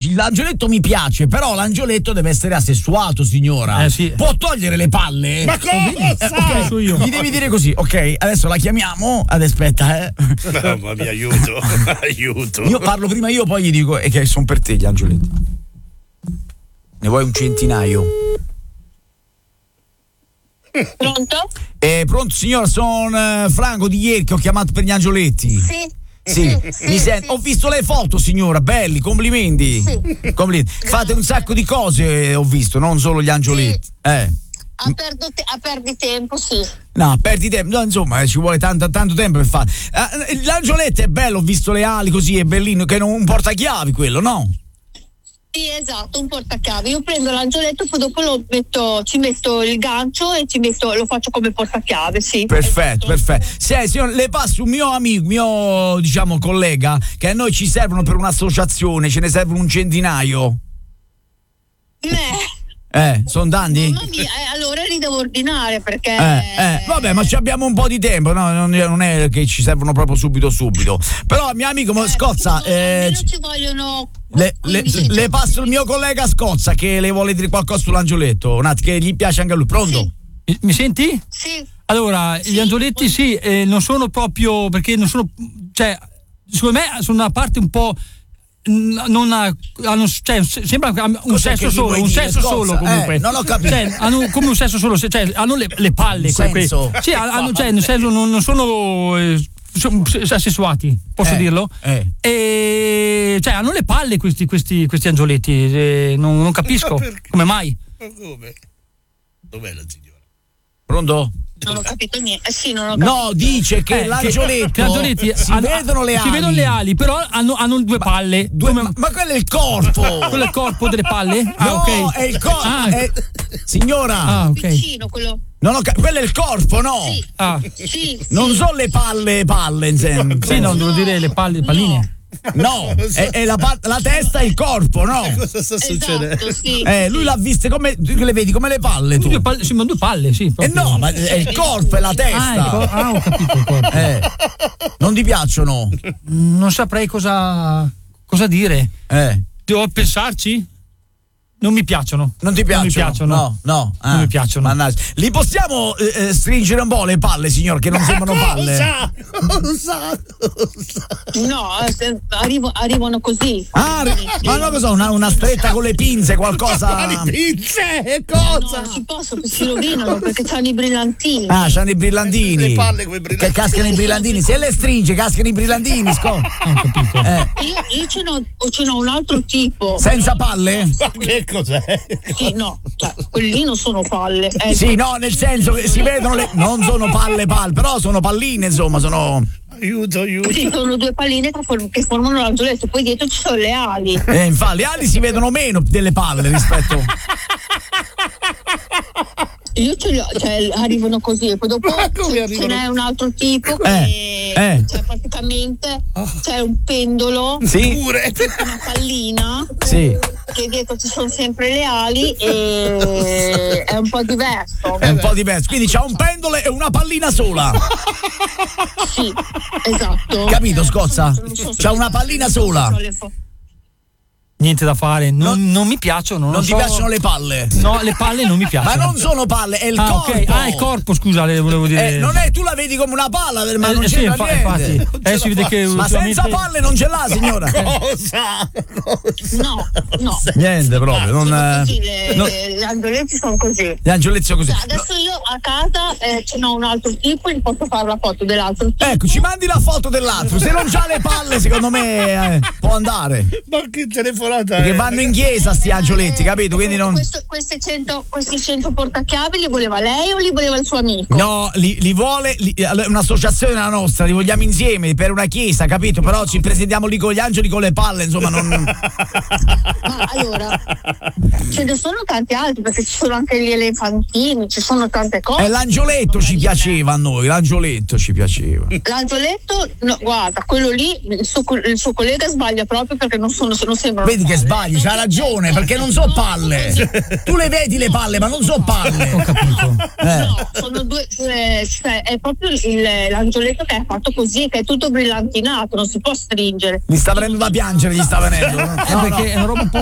l'angioletto mi piace, però l'angioletto deve essere asessuato, signora. Sì. Può togliere le palle? Ma cosa? Ok, io. gli devi dire così, ok, adesso la chiamiamo, aspetta, Mamma mia, aiuto, aiuto. Io parlo prima io, poi gli dico che sono per te gli angioletti. Ne vuoi un centinaio? Pronto? Pronto signora, sono Franco di ieri che ho chiamato per gli angioletti. Sì. Mi sento. Ho visto le foto, signora, belli, complimenti. Sì. Complimenti. Fate un sacco di cose, ho visto, non solo gli angioletti. A perdi tempo, sì. No, perdi tempo, no, insomma, ci vuole tanto tempo per fare. L'angioletto è bello, ho visto le ali così, è bellino, che è un portachiavi quello, no? Sì, esatto, un portachiavi. Io prendo l'angioletto, poi dopo ci metto il gancio e lo faccio come portachiave, sì. Perfetto. Signor, le passo un mio amico, mio diciamo collega, che a noi ci servono per un'associazione, ce ne servono un centinaio. Sono tanti? Mamma mia, allora li devo ordinare perché. Vabbè, ma ci abbiamo un po' di tempo, no? Non è che ci servono proprio subito. Però mio amico Scozza. Almeno ci vogliono. Le passo il mio collega Scozza che le vuole dire qualcosa sull'angioletto. Un attimo, che gli piace anche a lui. Pronto? Sì. Mi senti? Sì. Allora, gli angioletti non sono proprio. Perché non sono. Cioè, secondo me sono una parte un po'. Sembra un sesso solo comunque. Non ho capito. Hanno come un sesso solo, hanno le palle. Nel senso non sono asessuati, posso dirlo? E hanno le palle questi angioletti. Non capisco come mai. Ma come? Dov'è la signora? Pronto? Non ho capito niente. Sì, non ho capito. No, dice che l'angioletto si vedono le ali. Si vedono le ali, però hanno due palle. Ma quello è il corpo. Quello è il corpo delle palle? No, è il corpo. Signora. Ok. Vicino quello. Quello è il corpo, no? Sì. Sì. Non sono le palle in senso. Sì, no, devo dire le palline. No, è la testa e il corpo, no? Cosa sta succedendo? Sì. Lui l'ha viste come tu le vedi come le palle tu. Sembrano due palle, sì. No, ma è il corpo e la testa. Ho capito il corpo. Non ti piacciono? Non saprei cosa dire. Devo pensarci? Non mi piacciono. Non ti piacciono? No. Non mi piacciono. Mannaggia. Li possiamo stringere un po' le palle, signor, che non sembrano palle? Cosa? No, arrivano così. Ma no, cosa? Una stretta con le pinze, qualcosa? Le pinze? Cosa? Non si possono, si rovinano perché c'hanno i brillantini. C'hanno i brillantini. Le palle con i brillantini. Che cascano i brillantini. Se le stringe, cascano i brillantini. Io ce n'ho un altro tipo. Senza palle? Ma che cos'è? Sì, no, quelli lì non sono palle. Sì, no, nel senso che si vedono non sono palle, però sono palline, insomma, sono. Aiuto. Sì, sono due palline che formano l'angioletto, poi dietro ci sono le ali. Infatti, le ali si vedono meno delle palle rispetto. Io ce li ho, arrivano così e poi dopo ce n'è un altro tipo che praticamente c'è un pendolo, pure una pallina, che dietro ci sono sempre le ali e è un po' diverso. Quindi c'ha un pendolo e una pallina sola. Sì, esatto. Capito, Scozza? C'ha una pallina sola. Niente da fare, non mi piacciono. Non ti piacciono le palle? No, le palle non mi piacciono. Ma non sono palle, è il corpo. Okay. Il corpo, scusa, le volevo dire. Non è, tu la vedi come una palla, ma non c'è niente. Infatti. Si vede che ma senza palle non ce l'ha, signora. Cosa? No. Niente proprio. Gli angioletti sono così. Gli angioletti sono così. Adesso io a casa ce n'ho un altro tipo e gli posso fare la foto dell'altro tipo. Ecco, ci mandi la foto dell'altro. Se non c'ha le palle, secondo me può andare. Ma che telefonata? Perché vanno in chiesa sti angioletti, capito? Quindi non. Questi 100 portachiavi li voleva lei o li voleva il suo amico? No, li vuole un'associazione la nostra, li vogliamo insieme per una chiesa, capito? Però ci presentiamo lì con gli angeli con le palle, insomma non. Ma allora ce ne sono tanti altri, perché ci sono anche gli elefantini, ci sono tante cose. L'angioletto ci piaceva a noi, l'angioletto ci piaceva. L'angioletto, no, guarda, quello lì il suo collega sbaglia proprio perché non sembrano. Vedi che sbagli, c'ha ragione, perché non so palle. Tu le vedi le palle, ma non so palle. Ho capito. No, sono due, è proprio l'angioletto che è fatto così, che è tutto brillantinato, non si può stringere. Mi sta venendo da piangere, gli sta venendo. Perché è una roba un po'